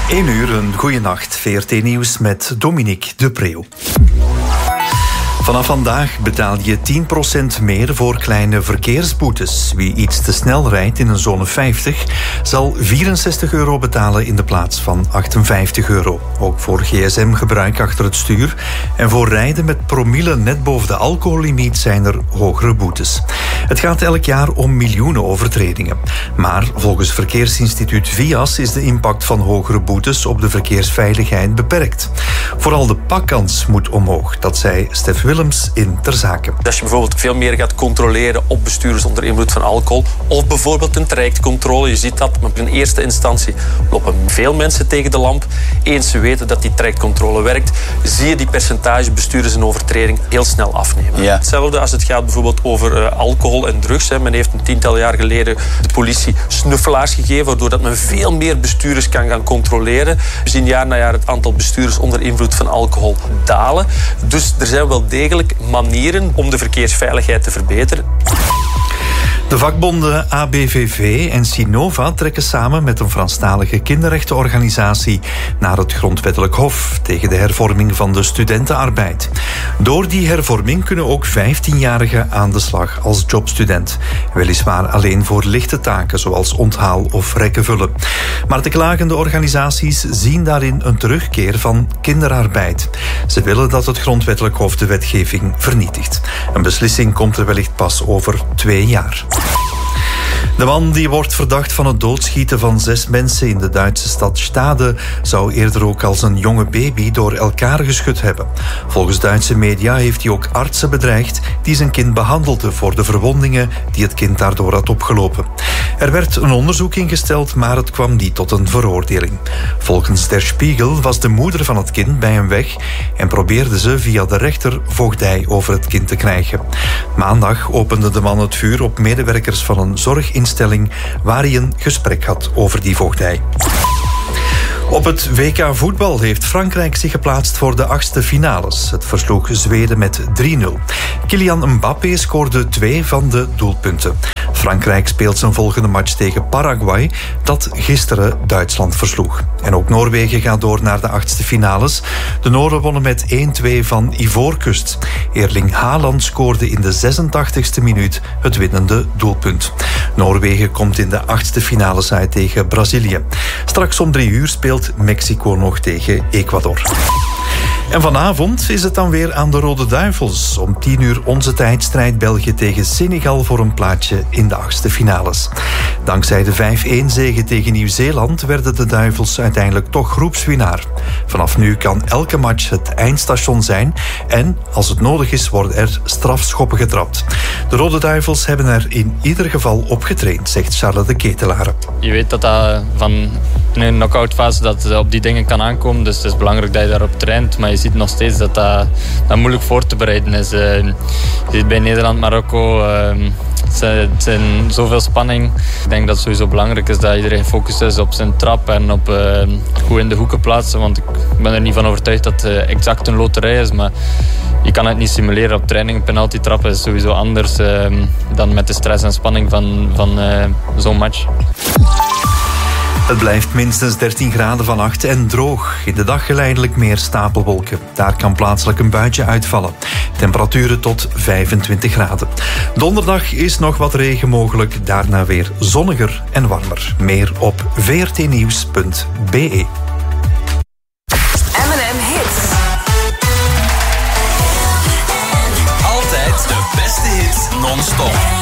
1 uur, een goeienacht. VRT Nieuws met Dominique de Preeuw. Vanaf vandaag betaal je 10% meer voor kleine verkeersboetes. Wie iets te snel rijdt in een zone 50 zal €64 betalen in de plaats van €58. Ook voor gsm-gebruik achter het stuur en voor rijden met promille net boven de alcohollimiet zijn er hogere boetes. Het gaat elk jaar om miljoenen overtredingen. Maar volgens Verkeersinstituut VIAS is de impact van hogere boetes op de verkeersveiligheid beperkt. Vooral de pakkans moet omhoog, dat zei Stef Willems in Ter Zake. Als je bijvoorbeeld veel meer gaat controleren op bestuurders onder invloed van alcohol, of bijvoorbeeld een trajectcontrole, je ziet dat, maar in eerste instantie lopen veel mensen tegen de lamp. Eens ze weten dat die trajectcontrole werkt, zie je die percentage bestuurders in overtreding heel snel afnemen. Ja. Hetzelfde als het gaat bijvoorbeeld over alcohol en drugs. Men heeft een 10-tal jaar geleden de politie snuffelaars gegeven, waardoor dat men veel meer bestuurders kan gaan controleren. We zien jaar na jaar het aantal bestuurders onder invloed van alcohol dalen. Dus er zijn wel degelijk manieren om de verkeersveiligheid te verbeteren. De vakbonden ABVV en Sinova trekken samen met een Franstalige kinderrechtenorganisatie naar het Grondwettelijk Hof tegen de hervorming van de studentenarbeid. Door die hervorming kunnen ook 15-jarigen aan de slag als jobstudent. Weliswaar alleen voor lichte taken zoals onthaal of rekken vullen. Maar de klagende organisaties zien daarin een terugkeer van kinderarbeid. Ze willen dat het Grondwettelijk Hof de wetgeving vernietigt. Een beslissing komt er wellicht pas over 2 jaar. De man die wordt verdacht van het doodschieten van 6 mensen in de Duitse stad Stade zou eerder ook als een jonge baby door elkaar geschud hebben. Volgens Duitse media heeft hij ook artsen bedreigd die zijn kind behandelden voor de verwondingen die het kind daardoor had opgelopen. Er werd een onderzoek ingesteld, maar het kwam niet tot een veroordeling. Volgens Der Spiegel was de moeder van het kind bij hem weg en probeerde ze via de rechter voogdij over het kind te krijgen. Maandag opende de man het vuur op medewerkers van een zorginstelling waar hij een gesprek had over die voogdij. Op het WK voetbal heeft Frankrijk zich geplaatst voor de 8e finales. Het versloeg Zweden met 3-0. Kylian Mbappé scoorde 2 van de doelpunten. Frankrijk speelt zijn volgende match tegen Paraguay, dat gisteren Duitsland versloeg. En ook Noorwegen gaat door naar de 8e finales. De Noren wonnen met 1-2 van Ivoorkust. Erling Haaland scoorde in de 86e minuut het winnende doelpunt. Noorwegen komt in de 8e finales uit tegen Brazilië. Straks om 3 uur speelt Mexico nog tegen Ecuador. En vanavond is het dan weer aan de Rode Duivels. Om 10 uur onze tijd strijdt België tegen Senegal voor een plaatsje in de 8e finales. Dankzij de 5-1-zege tegen Nieuw-Zeeland werden de Duivels uiteindelijk toch groepswinnaar. Vanaf nu kan elke match het eindstation zijn en, als het nodig is, worden er strafschoppen getrapt. De Rode Duivels hebben er in ieder geval op getraind, zegt Charles de Ketelaere. Je weet dat van in een knock-out fase dat op die dingen kan aankomen, dus het is belangrijk dat je daarop traint, maar je ziet nog steeds dat moeilijk voor te bereiden is. Je ziet bij Nederland-Marokko, het zijn zoveel spanning. Ik denk dat het sowieso belangrijk is dat iedereen gefocust is op zijn trap en op goed in de hoeken plaatsen, want ik ben er niet van overtuigd dat het exact een loterij is, maar je kan het niet simuleren op training. Een penalty trappen is sowieso anders dan met de stress en spanning van zo'n match. Het blijft minstens 13 graden vannacht en droog. In de dag geleidelijk meer stapelwolken. Daar kan plaatselijk een buitje uitvallen. Temperaturen tot 25 graden. Donderdag is nog wat regen mogelijk. Daarna weer zonniger en warmer. Meer op vrtnieuws.be. M&M Hits. Altijd de beste hits non-stop.